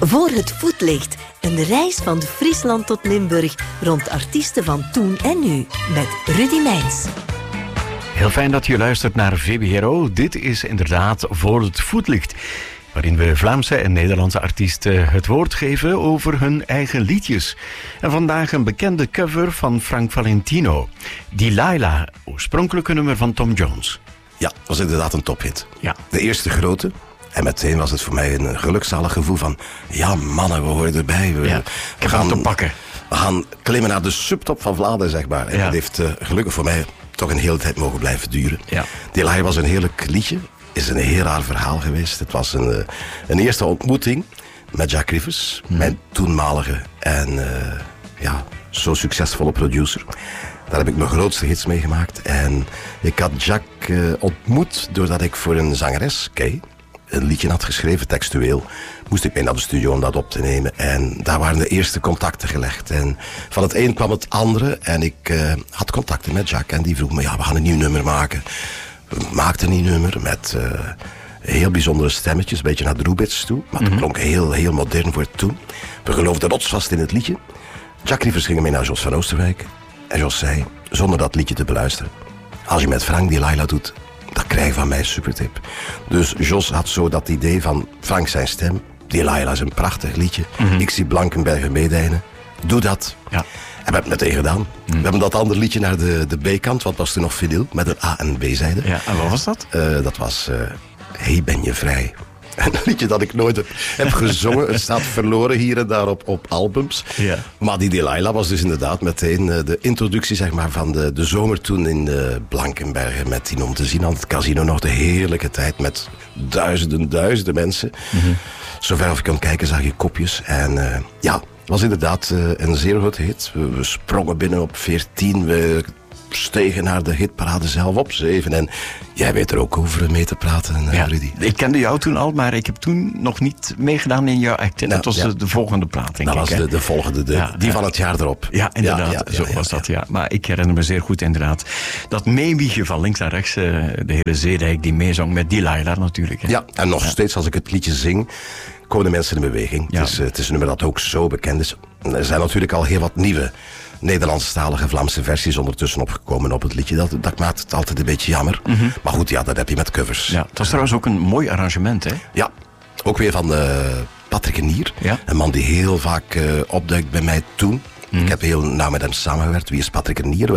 Voor het voetlicht. Een reis van Friesland tot Limburg rond artiesten van toen en nu. Met Rudy Meijns. Heel fijn dat je luistert naar VBRO. Dit is inderdaad Voor het voetlicht, waarin we Vlaamse en Nederlandse artiesten het woord geven over hun eigen liedjes. En vandaag een bekende cover van Frank Valentino. Delilah, oorspronkelijke nummer van Tom Jones. Ja, dat was inderdaad een tophit. Ja. De eerste grote. En meteen was het voor mij een gelukzalig gevoel van... ja, mannen, we horen erbij. We gaan te pakken. We gaan klimmen naar de subtop van Vlaanderen, zeg maar. En dat heeft gelukkig voor mij toch een hele tijd mogen blijven duren. Ja. Delilah was een heerlijk liedje. Is een heel raar verhaal geweest. Het was een eerste ontmoeting met Jack Rivers. Mijn toenmalige en zo succesvolle producer. Daar heb ik mijn grootste hits mee gemaakt. En ik had Jack ontmoet doordat ik voor een zangeres, Kay, een liedje had geschreven, textueel. Moest ik mee naar de studio om dat op te nemen. En daar waren de eerste contacten gelegd. En van het een kwam het andere. En ik had contacten met Jack. En die vroeg me, we gaan een nieuw nummer maken. We maakten een nieuw nummer met heel bijzondere stemmetjes. Een beetje naar Droebits toe. Maar het klonk heel modern voor toen. We geloofden rotsvast in het liedje. Jack Rivers ging mee naar Jos van Oosterwijk. En Jos zei, zonder dat liedje te beluisteren: als je met Frank Delilah doet, dat krijg je van mij supertip. Dus Jos had zo dat idee van Frank zijn stem. Delilah is een prachtig liedje. Ik zie Blankenbergen meedijnen. Doe dat. Ja. En we hebben het meteen gedaan. We hebben dat andere liedje naar de B-kant, want was toen nog vinyl, met een A- en B-zijde. Ja, en wat was dat? Dat was Hey, ben je vrij? Een liedje dat ik nooit heb gezongen. Het staat verloren hier en daar op albums. Ja. Maar die Delilah was dus inderdaad meteen de introductie, zeg maar, van de zomer toen in Blankenbergen. Met die om te zien aan het casino nog de heerlijke tijd met duizenden mensen. Zover als je kon kijken zag je kopjes. En het was inderdaad een zeer grote hit. We sprongen binnen op 14. We stegen naar de hitparade zelf op 7. En jij weet er ook over mee te praten, Rudy. Ik kende jou toen al, maar ik heb toen nog niet meegedaan in jouw act. Dat was de volgende plaat, denk ik. Dat was de volgende, die van het jaar erop. Ja, inderdaad. Zo was dat, ja. Maar ik herinner me zeer goed, inderdaad, dat meewiegen van links naar rechts. De hele Zeedijk die meezong met Delilah natuurlijk. Hè. Ja, en nog steeds als ik het liedje zing, komen de mensen in beweging. Ja. Het is een nummer dat ook zo bekend is. Er zijn natuurlijk al heel wat nieuwe Nederlandstalige Vlaamse versies ondertussen opgekomen op het liedje. Dat maakt het altijd een beetje jammer. Maar goed, dat heb je met covers. Ja, het was trouwens ook een mooi arrangement, hè? Ja, ook weer van Patrick Nier. Ja. Een man die heel vaak opduikt bij mij toen. Ik heb heel nauw met hem samengewerkt. Wie is Patrick Nier?